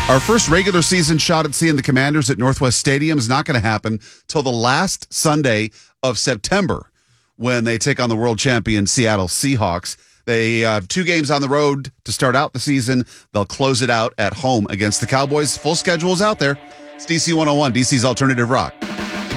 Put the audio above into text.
Our first regular season shot at seeing the Commanders at Northwest Stadium is not going to happen till the last Sunday of September when they take on the world champion Seattle Seahawks. They have 2 games on the road to start out the season. They'll close it out at home against the Cowboys. Full schedule is out there. It's DC 101, DC's Alternative Rock.